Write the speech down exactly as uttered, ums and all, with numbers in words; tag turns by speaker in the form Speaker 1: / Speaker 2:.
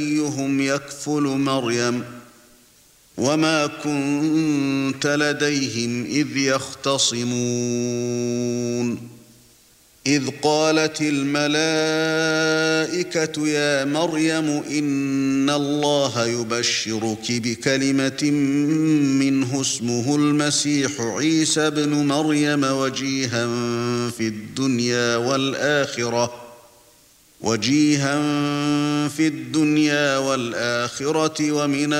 Speaker 1: أيهم يكفل مريم وما كنت لديهم إذ يختصمون إذ قالت الملائكة يا مريم إن الله يبشرك بكلمة منه اسمه المسيح عيسى ابن مريم وجيها في الدنيا والآخرة وجيها في الدنيا والآخرة ومن